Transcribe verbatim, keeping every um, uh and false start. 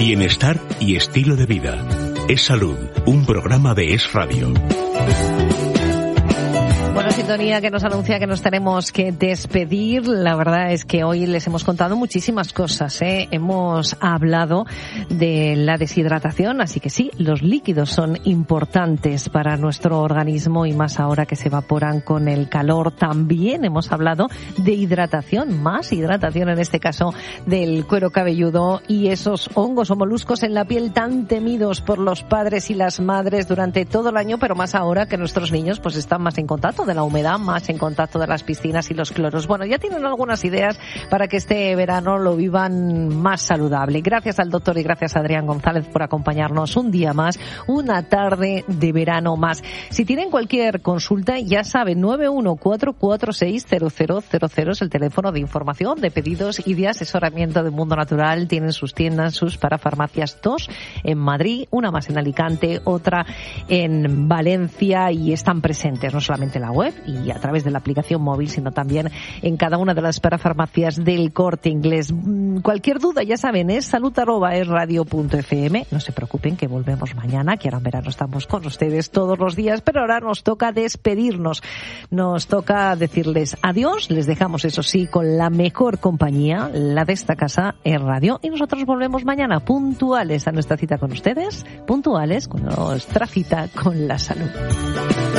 Bienestar y estilo de vida. Es Salud, un programa de Es Radio. Bueno, sintonía que nos anuncia que nos tenemos que despedir. La verdad es que hoy les hemos contado muchísimas cosas, ¿eh? Hemos hablado de la deshidratación, así que sí, los líquidos son importantes para nuestro organismo y más ahora que se evaporan con el calor. También hemos hablado de hidratación, más hidratación en este caso del cuero cabelludo y esos hongos o moluscos en la piel tan temidos por los padres y las madres durante todo el año, pero más ahora que nuestros niños pues están más en contacto de la humedad, más en contacto de las piscinas y los cloros. Bueno, ya tienen algunas ideas para que este verano lo vivan más saludable. Gracias al doctor y gracias a Adrián González por acompañarnos un día más, una tarde de verano más. Si tienen cualquier consulta, ya saben, nueve uno cuatro cuatro seis cero cero cero cero es el teléfono de información, de pedidos y de asesoramiento de Mundo Natural. Tienen sus tiendas, sus parafarmacias, dos en Madrid, una más en Alicante, otra en Valencia y están presentes no solamente en la web y a través de la aplicación móvil, sino también en cada una de las parafarmacias del Corte Inglés. Cualquier duda, ya saben, es salud arroba es radio punto f m. No se preocupen que volvemos mañana, que ahora en verano estamos con ustedes todos los días, pero ahora nos toca despedirnos. Nos toca decirles adiós. Les dejamos, eso sí, con la mejor compañía, la de esta casa, Es Radio, y nosotros volvemos mañana puntuales a nuestra cita con ustedes, puntuales con nuestra cita con la salud.